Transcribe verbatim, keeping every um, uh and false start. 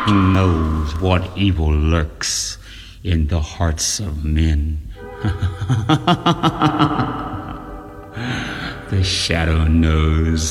He knows what evil lurks in the hearts of men. The shadow knows.